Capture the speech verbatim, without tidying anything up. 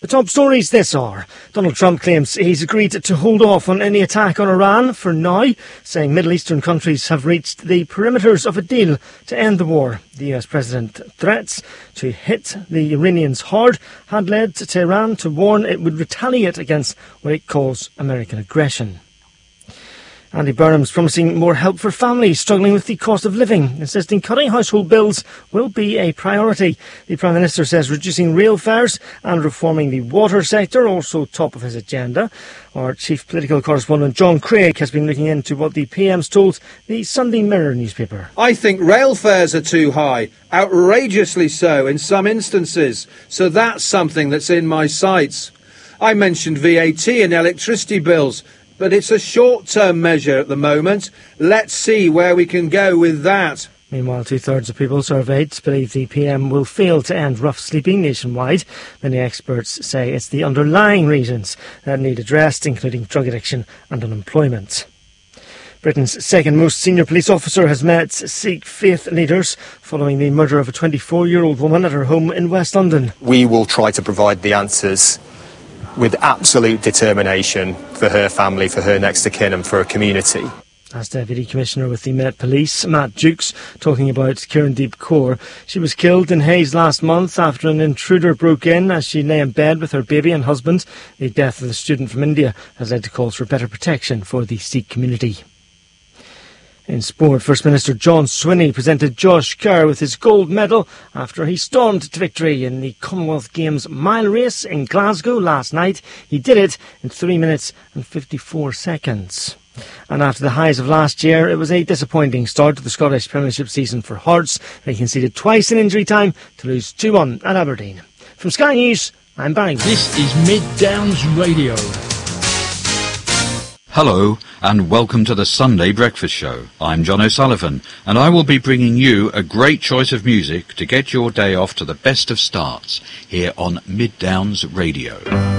The top stories this hour. Donald Trump claims he's agreed to hold off on any attack on Iran for now, saying Middle Eastern countries have reached the perimeters of a deal to end the war. The U S president threats to hit the Iranians hard had led Tehran to warn it would retaliate against what it calls American aggression. Andy Burnham's promising more help for families struggling with the cost of living, insisting cutting household bills will be a priority. The Prime Minister says reducing rail fares and reforming the water sector also top of his agenda. Our chief political correspondent John Craig has been looking into what the P M's told the Sunday Mirror newspaper. I think rail fares are too high, outrageously so in some instances, so that's something that's in my sights. I mentioned V A T and electricity bills, but it's a short-term measure at the moment. Let's see where we can go with that. Meanwhile, two-thirds of people surveyed believe the P M will fail to end rough sleeping nationwide. Many experts say it's the underlying reasons that need addressed, including drug addiction and unemployment. Britain's second most senior police officer has met Sikh faith leaders following the murder of a twenty-four-year-old woman at her home in West London. We will try to provide the answers with absolute determination for her family, for her next of kin and for her community. As Deputy Commissioner with the Met Police, Matt Dukes, talking about Kirandeep Kaur. She was killed in Hayes last month after an intruder broke in as she lay in bed with her baby and husband. The death of the student from India has led to calls for better protection for the Sikh community. In sport, First Minister John Swinney presented Josh Kerr with his gold medal after he stormed to victory in the Commonwealth Games mile race in Glasgow last night. He did it in three minutes and fifty-four seconds. And after the highs of last year, it was a disappointing start to the Scottish Premiership season for Hearts. They conceded twice in injury time to lose two one at Aberdeen. From Sky News, I'm Barry. This is Mid Downs Radio. Hello and welcome to the Sunday Breakfast Show. I'm John O'Sullivan and I will be bringing you a great choice of music to get your day off to the best of starts here on Mid Downs Radio.